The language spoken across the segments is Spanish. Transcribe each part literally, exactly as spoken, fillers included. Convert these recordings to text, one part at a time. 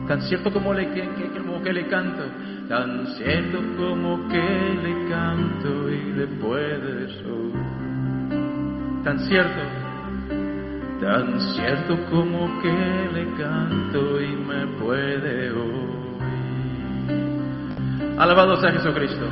tan cierto como, le, que, que, como que le canto, tan cierto como que le canto y le puedes oír. Tan cierto, tan cierto como que le canto y me puede oír. Alabado sea Jesucristo.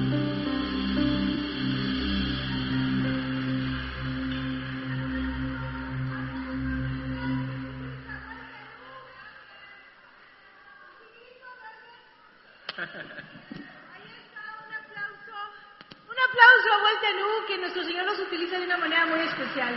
Que nuestro Señor nos utiliza de una manera muy especial.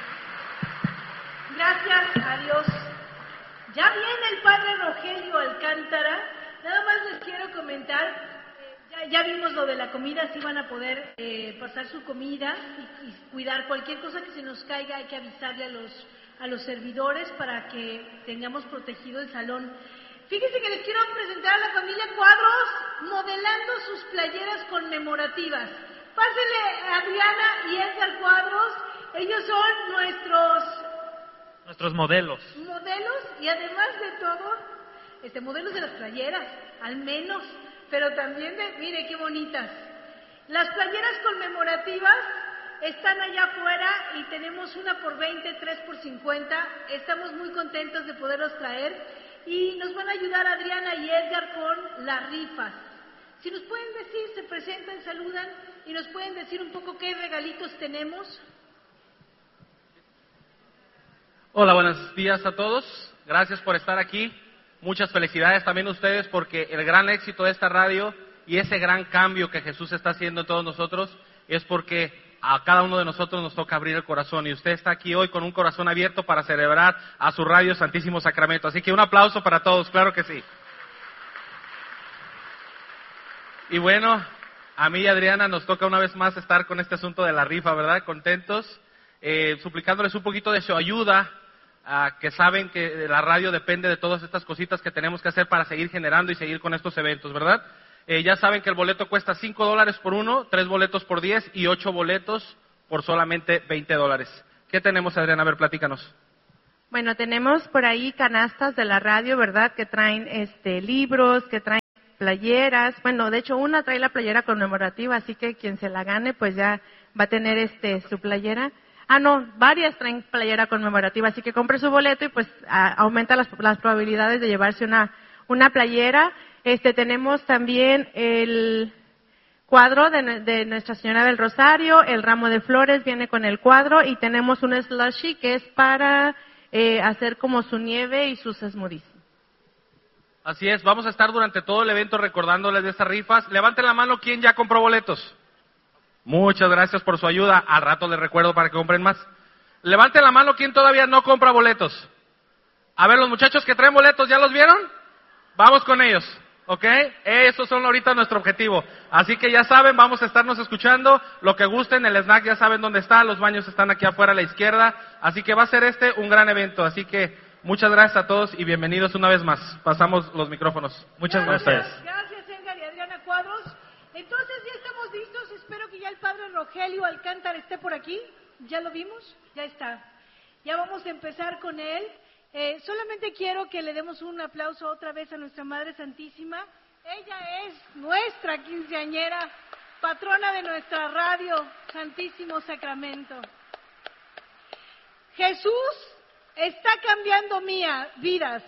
Gracias a Dios. Ya viene el Padre Rogelio Alcántara. Nada más les quiero comentar, eh, ya, ya vimos lo de la comida, si van a poder eh, pasar su comida y, y cuidar cualquier cosa que se nos caiga. Hay que avisarle a los, a los servidores para que tengamos protegido el salón. Fíjense que les quiero presentar a la familia Cuadros modelando sus playeras conmemorativas. Pásenle a Adriana y Edgar Cuadros, ellos son nuestros... Nuestros modelos. Modelos, y además de todo, este, modelos de las playeras, al menos, pero también de, mire qué bonitas. Las playeras conmemorativas están allá afuera y tenemos una por veinte, tres por cincuenta, estamos muy contentos de poderlos traer y nos van a ayudar Adriana y Edgar con las rifas. Si nos pueden decir, se presentan, saludan y nos pueden decir un poco qué regalitos tenemos. Hola, buenos días a todos. Gracias por estar aquí. Muchas felicidades también a ustedes porque el gran éxito de esta radio y ese gran cambio que Jesús está haciendo en todos nosotros es porque a cada uno de nosotros nos toca abrir el corazón y usted está aquí hoy con un corazón abierto para celebrar a su radio Santísimo Sacramento. Así que un aplauso para todos, claro que sí. Y bueno, a mí y a Adriana nos toca una vez más estar con este asunto de la rifa, ¿verdad? Contentos, eh, suplicándoles un poquito de su ayuda, uh, que saben que la radio depende de todas estas cositas que tenemos que hacer para seguir generando y seguir con estos eventos, ¿verdad? Eh, ya saben que el boleto cuesta cinco dólares por uno, tres boletos por diez y ocho boletos por solamente veinte dólares. ¿Qué tenemos, Adriana? A ver, platícanos. Bueno, tenemos por ahí canastas de la radio, ¿verdad? Que traen este libros, que traen playeras. Bueno, de hecho, una trae la playera conmemorativa, así que quien se la gane, pues ya va a tener este su playera. Ah, no, varias traen playera conmemorativa, así que compre su boleto y pues a, aumenta las, las probabilidades de llevarse una, una playera. Este, tenemos también el cuadro de, de Nuestra Señora del Rosario, el ramo de flores viene con el cuadro y tenemos un slushy que es para eh, hacer como su nieve y sus smoothies. Así es, vamos a estar durante todo el evento recordándoles de estas rifas. Levanten la mano, ¿quién ya compró boletos? Muchas gracias por su ayuda. Al rato les recuerdo para que compren más. Levanten la mano, ¿quién todavía no compra boletos? A ver, los muchachos que traen boletos, ¿ya los vieron? Vamos con ellos, ¿ok? Esos son ahorita nuestro objetivo. Así que ya saben, vamos a estarnos escuchando. Lo que gusten, el snack ya saben dónde está. Los baños están aquí afuera a la izquierda. Así que va a ser este un gran evento. Así que muchas gracias a todos y bienvenidos una vez más. Pasamos los micrófonos. Muchas gracias. Gracias, gracias Edgar y Adriana Cuadros. Entonces ya estamos listos. Espero que ya el Padre Rogelio Alcántara esté por aquí. ¿Ya lo vimos? Ya está. Ya vamos a empezar con él. Eh, solamente quiero que le demos un aplauso otra vez a nuestra Madre Santísima. Ella es nuestra quinceañera, patrona de nuestra radio, Santísimo Sacramento. Jesús está cambiando mía, vidas.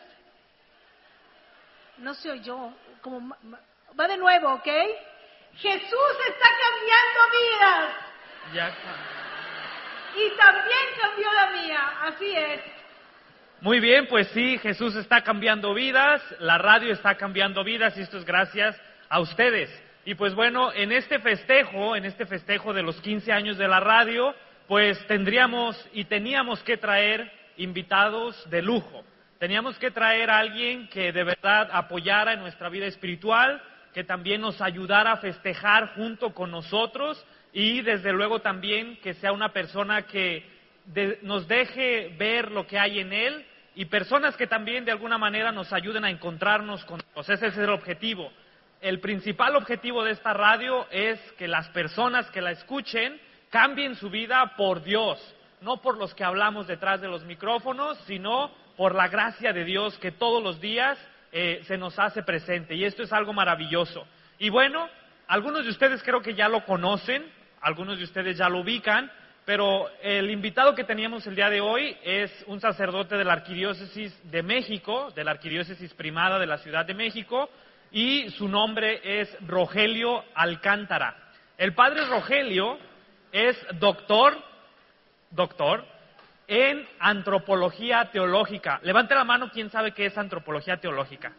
No se oyó, como va de nuevo, ¿ok? Jesús está cambiando vidas. Ya está. Y también cambió la mía, así es. Muy bien, pues sí, Jesús está cambiando vidas, la radio está cambiando vidas y esto es gracias a ustedes. Y pues bueno, en este festejo, en este festejo de los quince años de la radio, pues tendríamos y teníamos que traer invitados de lujo. Teníamos que traer a alguien que de verdad apoyara en nuestra vida espiritual, que también nos ayudara a festejar junto con nosotros y desde luego también que sea una persona que de, nos deje ver lo que hay en él y personas que también de alguna manera nos ayuden a encontrarnos con Dios. Ese es el objetivo. El principal objetivo de esta radio es que las personas que la escuchen cambien su vida por Dios, no por los que hablamos detrás de los micrófonos, sino por la gracia de Dios que todos los días eh, se nos hace presente y esto es algo maravilloso. Y bueno, algunos de ustedes creo que ya lo conocen, algunos de ustedes ya lo ubican, pero el invitado que teníamos el día de hoy es un sacerdote de la Arquidiócesis de México, de la Arquidiócesis Primada de la Ciudad de México, y su nombre es Rogelio Alcántara. El padre Rogelio es doctor, doctor en antropología teológica. Levante la mano, ¿quién sabe qué es antropología teológica?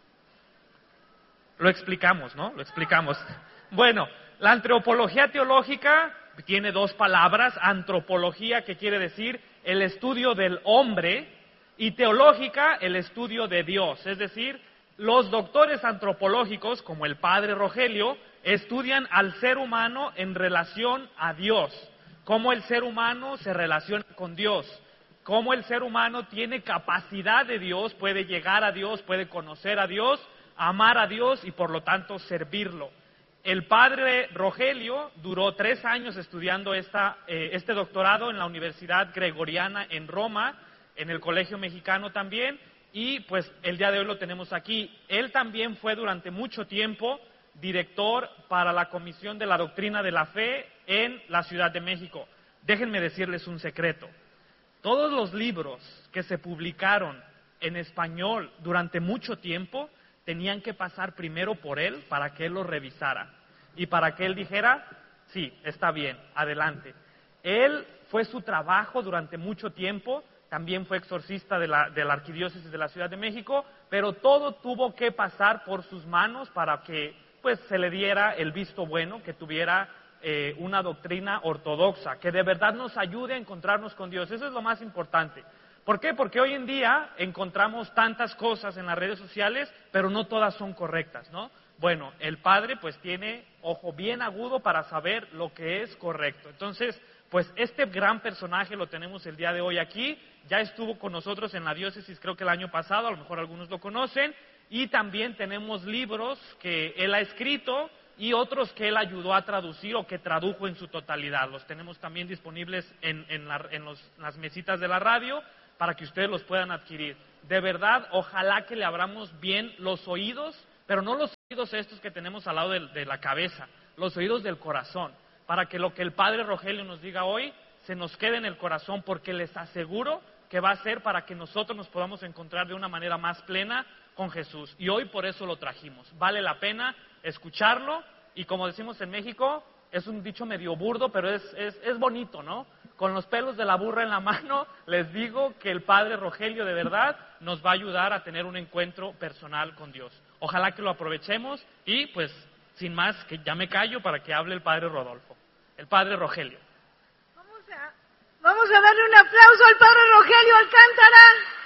Lo explicamos, ¿no? Lo explicamos. Bueno, la antropología teológica tiene dos palabras, antropología, que quiere decir el estudio del hombre, y teológica, el estudio de Dios. Es decir, los doctores antropológicos, como el padre Rogelio, estudian al ser humano en relación a Dios, cómo el ser humano se relaciona con Dios, cómo el ser humano tiene capacidad de Dios, puede llegar a Dios, puede conocer a Dios, amar a Dios y por lo tanto servirlo. El padre Rogelio duró tres años estudiando esta, eh, este doctorado en la Universidad Gregoriana en Roma, en el Colegio Mexicano también, y pues el día de hoy lo tenemos aquí. Él también fue durante mucho tiempo director para la Comisión de la Doctrina de la Fe en la Ciudad de México. Déjenme decirles un secreto. Todos los libros que se publicaron en español durante mucho tiempo tenían que pasar primero por él para que él los revisara y para que él dijera, sí, está bien, adelante. Él fue su trabajo durante mucho tiempo, también fue exorcista de la, de la Arquidiócesis de la Ciudad de México, pero todo tuvo que pasar por sus manos para que pues se le diera el visto bueno, que tuviera eh, una doctrina ortodoxa, que de verdad nos ayude a encontrarnos con Dios. Eso es lo más importante. ¿Por qué? Porque hoy en día encontramos tantas cosas en las redes sociales, pero no todas son correctas, ¿no? Bueno, el padre pues tiene ojo bien agudo para saber lo que es correcto. Entonces, pues este gran personaje lo tenemos el día de hoy aquí, ya estuvo con nosotros en la diócesis creo que el año pasado, a lo mejor algunos lo conocen, y también tenemos libros que él ha escrito y otros que él ayudó a traducir o que tradujo en su totalidad. Los tenemos también disponibles en, en, la, en los, las mesitas de la radio para que ustedes los puedan adquirir. De verdad, ojalá que le abramos bien los oídos, pero no los oídos estos que tenemos al lado de, de la cabeza, los oídos del corazón, para que lo que el padre Rogelio nos diga hoy se nos quede en el corazón, porque les aseguro que va a ser para que nosotros nos podamos encontrar de una manera más plena con Jesús. Y hoy por eso lo trajimos. Vale la pena escucharlo y, como decimos en México, es un dicho medio burdo, pero es, es, es bonito, ¿no? Con los pelos de la burra en la mano, les digo que el padre Rogelio de verdad nos va a ayudar a tener un encuentro personal con Dios. Ojalá que lo aprovechemos y pues, sin más, que ya me callo para que hable el padre Rodolfo, el padre Rogelio. Vamos a, vamos a darle un aplauso al padre Rogelio Alcántara.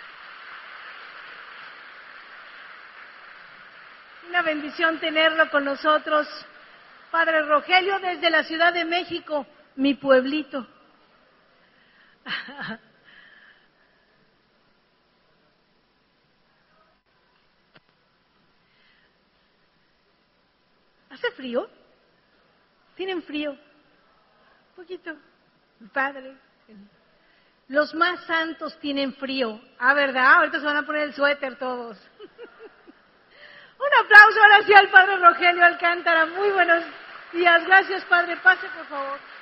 Una bendición tenerlo con nosotros. Padre Rogelio, desde la Ciudad de México, mi pueblito. ¿Hace frío? ¿Tienen frío? Un poquito. Padre. Los más santos tienen frío. Ah, ¿verdad? Ahorita se van a poner el suéter todos. Un aplauso ahora sí al padre Rogelio Alcántara. Muy buenos días. Gracias, padre. Pase, por favor.